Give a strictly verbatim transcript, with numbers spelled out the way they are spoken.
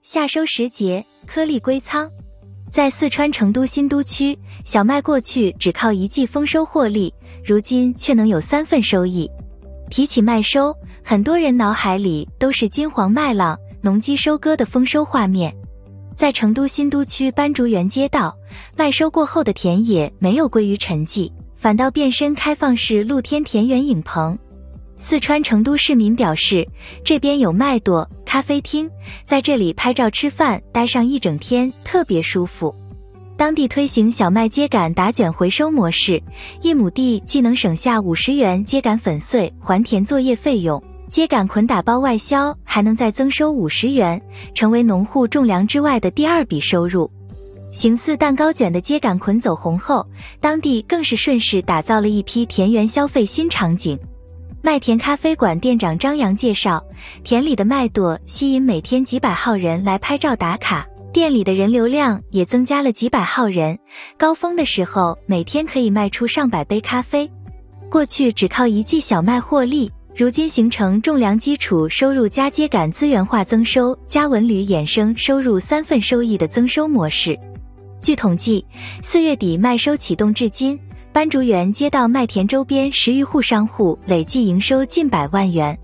夏收时节，颗粒归仓。在四川成都新都区，小麦过去只靠一季丰收获利，如今却能有三份收益。提起麦收，很多人脑海里都是金黄麦浪、农机收割的丰收画面。在成都新都区斑竹园街道，麦收过后的田野没有归于沉寂，反倒变身开放式露天田园影棚。四川成都市民表示，这边有麦垛、咖啡厅，在这里拍照吃饭，待上一整天特别舒服。当地推行小麦秸秆打卷回收模式，一亩地既能省下五十元秸秆粉碎还田作业费用，秸秆捆打包外销还能再增收五十元，成为农户种粮之外的第二笔收入。形似蛋糕卷的秸秆捆走红后，当地更是顺势打造了一批田园消费新场景。麦田咖啡馆店长张扬介绍，田里的麦垛吸引每天几百号人来拍照打卡，店里的人流量也增加了几百号人，高峰的时候每天可以卖出上百杯咖啡。过去只靠一季小麦获利，如今形成种粮基础收入加秸秆资源化增收加文旅衍生收入三份收益的增收模式。据统计，四月底麦收启动至今，斑竹园街道麦田周边十余户商户累计营收近百万元。